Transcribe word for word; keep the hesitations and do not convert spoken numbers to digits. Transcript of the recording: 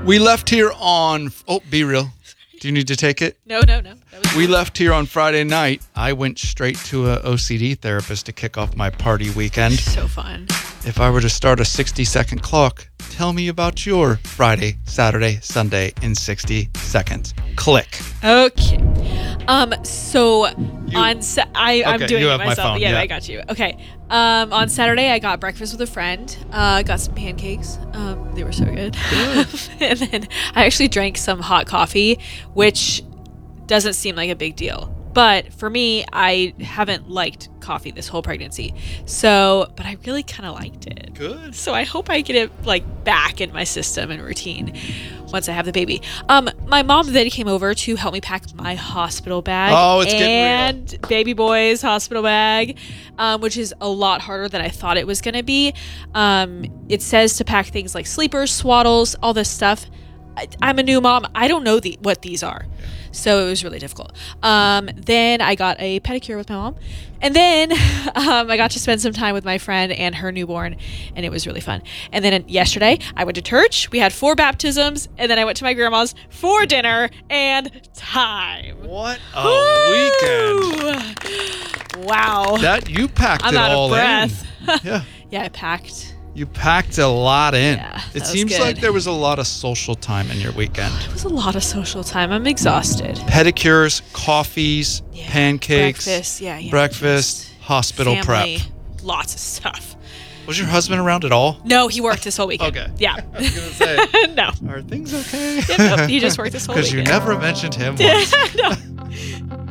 We left here on... Oh, be real. Do you need to take it? No, no, no. That was We left here on Friday night. I went straight to a O C D therapist to kick off my party weekend. so fun. If I were to start a sixty-second clock, tell me about your Friday, Saturday, Sunday in sixty seconds. Click. Okay. Um. So on sa- I I'm Okay, doing you it have my myself. phone, yeah, yeah. I got you. Okay. Um. On Saturday, I got breakfast with a friend. Uh. Got some pancakes. Um. They were so good. And then I actually drank some hot coffee, which doesn't seem like a big deal. But for me, I haven't liked coffee this whole pregnancy. So, but I really kind of liked it. Good. So I hope I get it like back in my system and routine once I have the baby. Um, my mom then came over to help me pack my hospital bag. Oh, it's getting real. and baby boy's hospital bag, um, which is a lot harder than I thought it was going to be. Um, it says to pack things like sleepers, swaddles, all this stuff. I, I'm a new mom. I don't know the, what these are. So it was really difficult. Um, then I got a pedicure with my mom. And then um, I got to spend some time with my friend and her newborn. And it was really fun. And then yesterday I went to church. We had four baptisms. And then I went to my grandma's for dinner and time. What a weekend. Woo! Wow. That you packed I'm it out all of breath. in. Yeah. Yeah, I packed. You packed a lot in. Yeah, that it was seems good. like there was a lot of social time in your weekend. It was a lot of social time. I'm exhausted. Pedicures, coffees, Yeah, pancakes, breakfast, yeah, yeah, breakfast, just hospital family, prep. lots of stuff. Was your husband around at all? No, he worked this whole weekend. Okay. Yeah. I was going to say, no. are things okay? Yep, nope, he just worked this whole Because you weekend. never mentioned him once. no.